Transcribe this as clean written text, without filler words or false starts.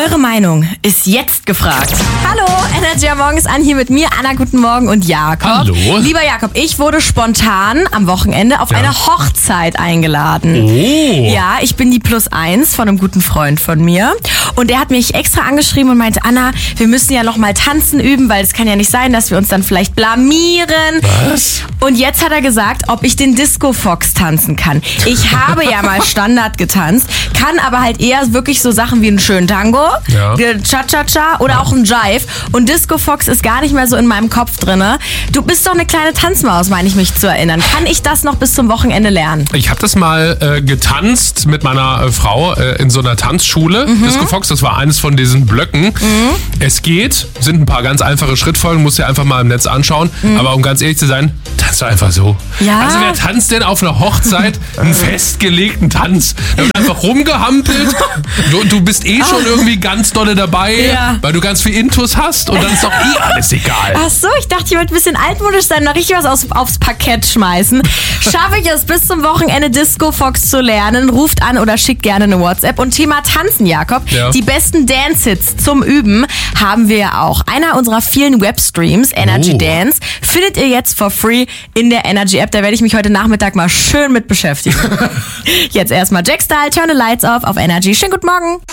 Eure Meinung ist jetzt gefragt. Hallo, Energy am Morgen ist an, hier mit mir, Anna, guten Morgen und Jakob. Hallo. Lieber Jakob, ich wurde spontan am Wochenende auf eine Hochzeit eingeladen. Oh. Ja, ich bin die +1 von einem guten Freund von mir. Und der hat mich extra angeschrieben und meinte, Anna, wir müssen ja noch mal tanzen üben, weil es kann ja nicht sein, dass wir uns dann vielleicht blamieren. Was? Und jetzt hat er gesagt, ob ich den Disco Fox tanzen kann. Ich habe ja mal Standard getanzt, kann aber halt eher wirklich so Sachen wie einen schönen Tango, Ja. Cha-Cha-Cha oder auch einen Jive. Und Disco Fox ist gar nicht mehr so in meinem Kopf drinne. Du bist doch eine kleine Tanzmaus, meine ich mich zu erinnern. Kann ich das noch bis zum Wochenende lernen? Ich habe das mal getanzt mit meiner Frau in so einer Tanzschule. Disco Fox, das war eines von diesen Blöcken. Es geht, sind ein paar ganz einfache Schrittfolgen, musst du einfach mal im Netz anschauen. Aber um ganz ehrlich zu sein, tanzt du einfach so. Ja. Also wer tanzt denn auf einer Hochzeit einen festgelegten Tanz? Da wird einfach rumgehampelt. Du bist schon irgendwie ganz dolle dabei, Ja. weil du ganz viel Intus hast und dann ist doch alles egal. Ach so, ich dachte, ich würde ein bisschen altmodisch sein, noch richtig was aufs Parkett schmeißen. Schaffe ich es bis zum Wochenende Disco Fox zu lernen? Ruft an oder schickt gerne eine WhatsApp. Und Thema Tanzen, Jakob. Ja. Die besten Dance-Hits zum Üben haben wir ja auch. Einer unserer vielen Webstreams, Energy Dance, findet ihr jetzt for free in der Energy App. Da werde ich mich heute Nachmittag mal schön mit beschäftigen. Jetzt erstmal Jack Style, Turn the Lights Off auf Energy. Schönen guten Morgen.